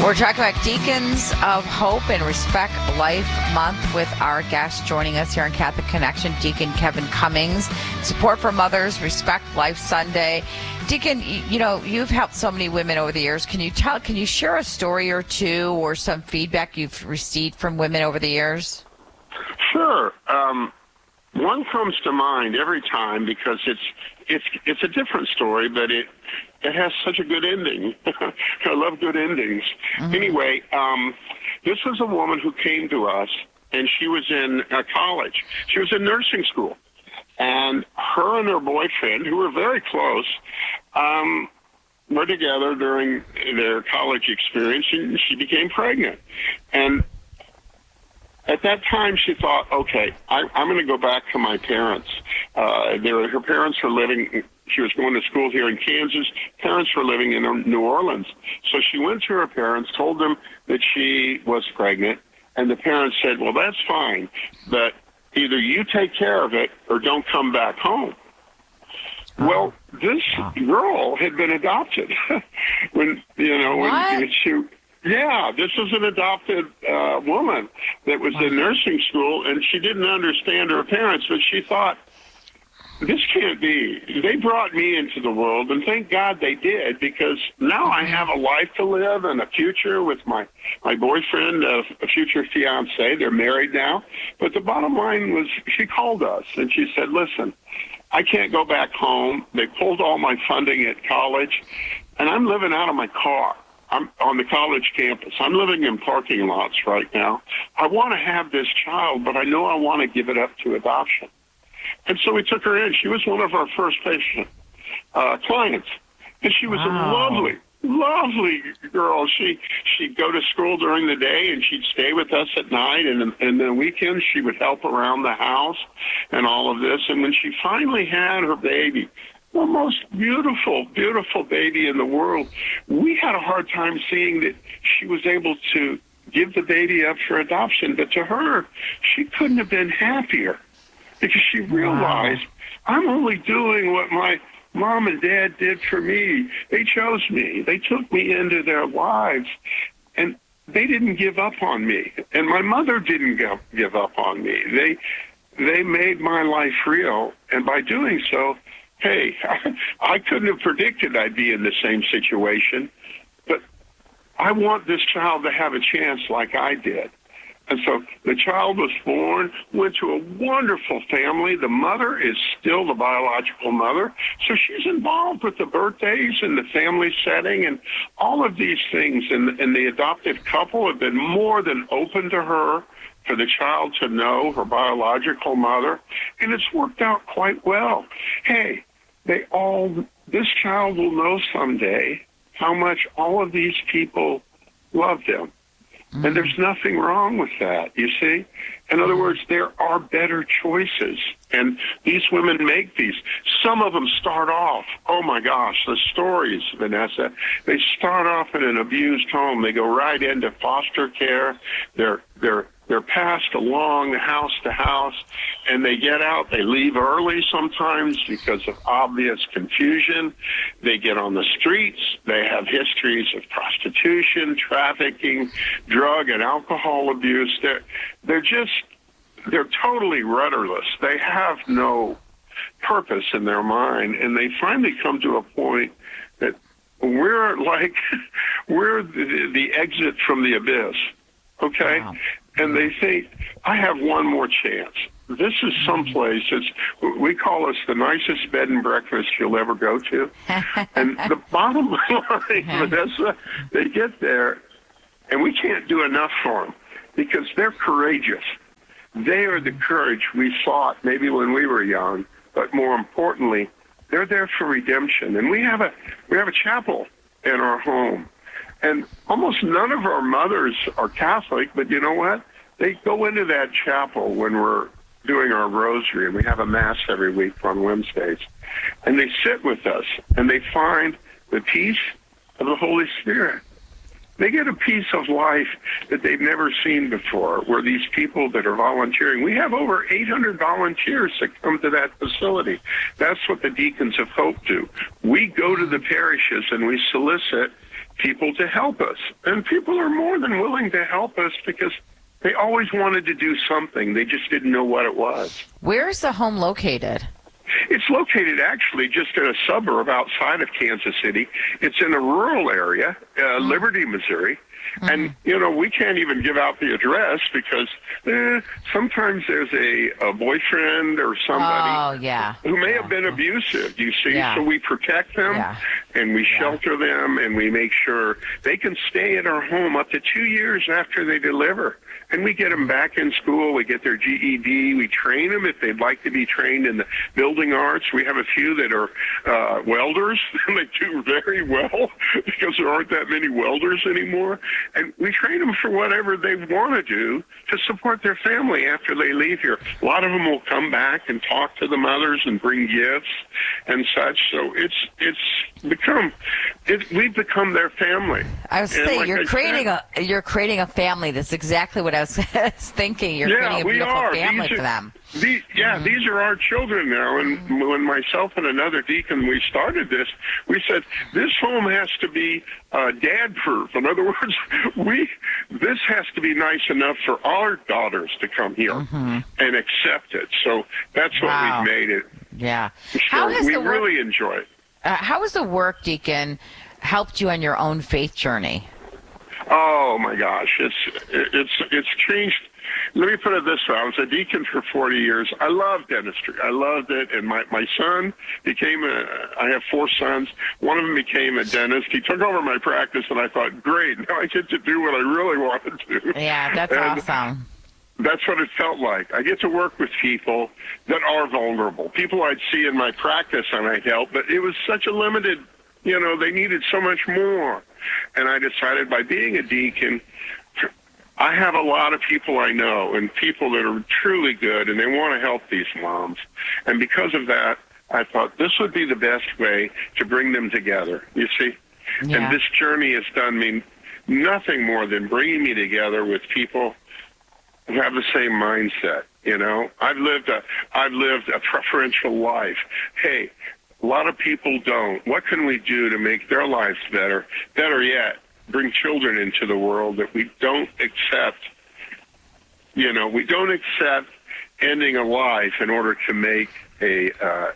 We're talking about Deacons of Hope and Respect Life Month with our guest joining us here on Catholic Connection, Deacon Kevin Cummings. Support for Mothers, Respect Life Sunday. Deacon, you've helped so many women over the years. Can you share a story or two or some feedback you've received from women over the years? Sure. One comes to mind every time because it's a different story, but it has such a good ending. I love good endings. Mm-hmm. Anyway, this was a woman who came to us, and she was in college. She was in nursing school. And her and her boyfriend, who were very close, were together during their college experience, and she became pregnant. And at that time, she thought, okay, I'm going to go back to my parents. Her parents were living, she was going to school here in Kansas. Parents were living in New Orleans. So she went to her parents, told them that she was pregnant, and the parents said, well, that's fine, but either you take care of it or don't come back home. Well, this girl had been adopted when she... Yeah, this was an adopted woman that was in nursing school, and she didn't understand her parents, but she thought, this can't be. They brought me into the world, and thank God they did, because now I have a life to live and a future with my boyfriend, a future fiancé. They're married now. But the bottom line was she called us, and she said, listen, I can't go back home. They pulled all my funding at college, and I'm living out of my car. I'm on the college campus. I'm living in parking lots right now. I want to have this child, but I know I want to give it up to adoption. And so we took her in. She was one of our first patient clients. And she was a lovely girl. She'd go to school during the day, and she'd stay with us at night. And the weekends, she would help around the house and all of this. And when she finally had her baby, the most beautiful, beautiful baby in the world, we had a hard time seeing that she was able to give the baby up for adoption. But to her, she couldn't have been happier because she realized, I'm only doing what my mom and dad did for me. They chose me. They took me into their lives, and they didn't give up on me. And my mother didn't give up on me. They made my life real, and by doing so, hey, I couldn't have predicted I'd be in the same situation, but I want this child to have a chance like I did. And so the child was born, went to a wonderful family. The mother is still the biological mother, so she's involved with the birthdays and the family setting and all of these things. And the adopted couple have been more than open to her for the child to know her biological mother, and it's worked out quite well. Hey, this child will know someday how much all of these people love them. Mm-hmm. And there's nothing wrong with that, you see? In other words, there are better choices, and these women make these. Some of them start off, oh my gosh, the stories, Vanessa, they start off in an abused home. They go right into foster care. They're passed along house to house, and they get out. They leave early sometimes because of obvious confusion. They get on the streets. They have histories of prostitution, trafficking, drug and alcohol abuse. They're totally rudderless. They have no purpose in their mind, and they finally come to a point that we're the exit from the abyss. Okay? Wow. And they think, I have one more chance. This is someplace, we call us the nicest bed and breakfast you'll ever go to. And the bottom line, Vanessa, they get there, and we can't do enough for them because they're courageous. They are the courage we sought maybe when we were young, but more importantly, they're there for redemption. And we have a chapel in our home. And almost none of our mothers are Catholic, but you know what? They go into that chapel when we're doing our rosary, and we have a Mass every week on Wednesdays. And they sit with us, and they find the peace of the Holy Spirit. They get a piece of life that they've never seen before, where these people that are volunteering, we have over 800 volunteers that come to that facility. That's what the Deacons of Hope do. We go to the parishes and we solicit people to help us. And people are more than willing to help us because they always wanted to do something. They just didn't know what it was. Where's the home located? It's located actually just in a suburb outside of Kansas City. It's in a rural area, Liberty, Missouri. And, we can't even give out the address because sometimes there's a boyfriend or somebody who may have been abusive, you see. Yeah. So we protect them and we shelter them and we make sure they can stay at our home up to 2 years after they deliver. And we get them back in school. We get their GED. We train them if they'd like to be trained in the building arts. We have a few that are welders, and they do very well because there aren't that many welders anymore. And we train them for whatever they want to do to support their family after they leave here. A lot of them will come back and talk to the mothers and bring gifts and such. So we've become their family. I was saying, you're creating a family. That's exactly what I was thinking. You're creating a beautiful family for them. These are our children now. And when myself and another deacon, we started this, we said, this home has to be dad-proof. In other words, this has to be nice enough for our daughters to come here and accept it. So that's what we've made it. Yeah. So we really enjoy it. How has the work, Deacon, helped you on your own faith journey? Oh my gosh, it's changed. Let me put it this way: I was a deacon for 40 years. I loved dentistry. I loved it, and my son became I have 4 sons. One of them became a dentist. He took over my practice, and I thought, great, now I get to do what I really wanted to. Yeah, that's awesome. That's what it felt like. I get to work with people that are vulnerable, people I'd see in my practice and I'd help, but it was such a limited, they needed so much more. And I decided by being a deacon, I have a lot of people I know and people that are truly good and they want to help these moms. And because of that, I thought this would be the best way to bring them together, you see? Yeah. And this journey has done me nothing more than bringing me together with people who have the same mindset. I've lived a preferential life. Hey, a lot of people don't. What can we do to make their lives better? Better yet, bring children into the world that we don't accept. We don't accept ending a life in order to make a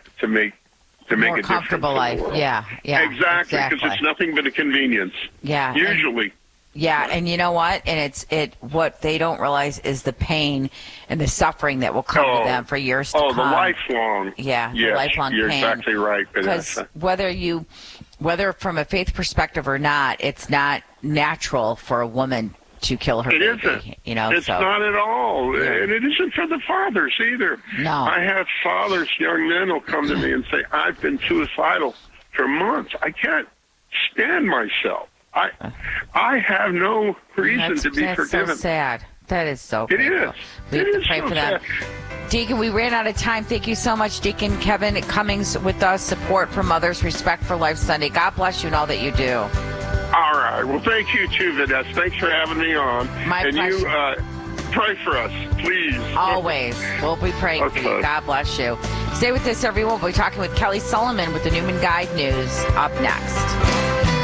more comfortable life. Yeah, exactly. Because it's nothing but a convenience. Yeah, usually. And you know what? And what they don't realize is the pain and the suffering that will come to them for years to come. The lifelong. Yeah, yes, the lifelong you're pain. You're exactly right. Because whether from a faith perspective or not, it's not natural for a woman to kill her baby. Isn't. It's not at all. Yeah. And it isn't for the fathers either. No. I have fathers, young men will come to me and say, I've been suicidal for months. I can't stand myself. I have no reason to be forgiven. That's so sad. That is so painful. It is. We have to pray for them. Deacon, we ran out of time. Thank you so much, Deacon Kevin Cummings with us. Support for Mothers, Respect for Life Sunday. God bless you and all that you do. All right. Well, thank you too, Vanessa. Thanks for having me on. My pleasure. And you pray for us, please. Always. We'll be praying for you. God bless you. Stay with us, everyone. We'll be talking with Kelly Sullivan with the Newman Guide News up next.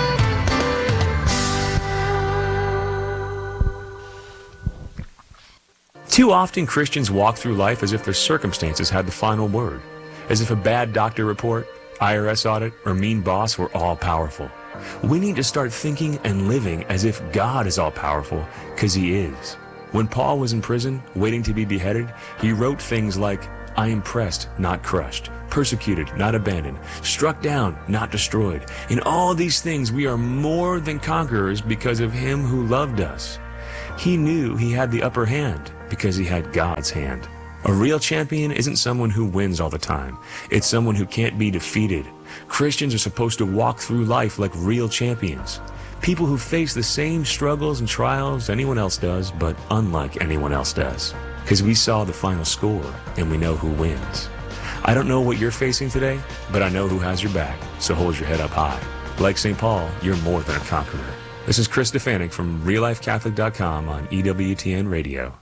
Too often, Christians walk through life as if their circumstances had the final word, as if a bad doctor report, IRS audit, or mean boss were all-powerful. We need to start thinking and living as if God is all-powerful, because He is. When Paul was in prison, waiting to be beheaded, he wrote things like, I am pressed, not crushed, persecuted, not abandoned, struck down, not destroyed. In all these things we are more than conquerors because of Him who loved us. He knew he had the upper hand because he had God's hand. A real champion isn't someone who wins all the time. It's someone who can't be defeated. Christians are supposed to walk through life like real champions. People who face the same struggles and trials anyone else does, but unlike anyone else does. Because we saw the final score, and we know who wins. I don't know what you're facing today, but I know who has your back, so hold your head up high. Like St. Paul, you're more than a conqueror. This is Chris Stefanik from RealLifeCatholic.com on EWTN Radio.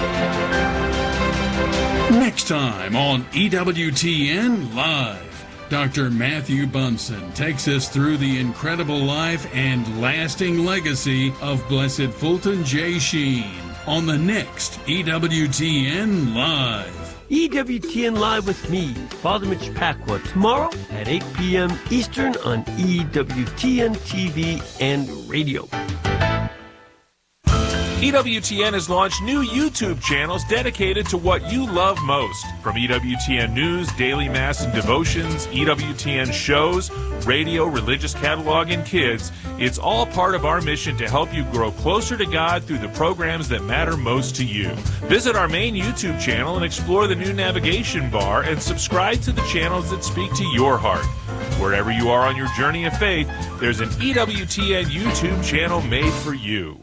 Next time on EWTN Live, Dr. Matthew Bunson takes us through the incredible life and lasting legacy of Blessed Fulton J. Sheen on the next EWTN Live. EWTN Live with me, Father Mitch Pacwa, tomorrow at 8 p.m. Eastern on EWTN TV and radio. EWTN has launched new YouTube channels dedicated to what you love most. From EWTN News, Daily Mass and Devotions, EWTN shows, radio, religious catalog, and kids, it's all part of our mission to help you grow closer to God through the programs that matter most to you. Visit our main YouTube channel and explore the new navigation bar and subscribe to the channels that speak to your heart. Wherever you are on your journey of faith, there's an EWTN YouTube channel made for you.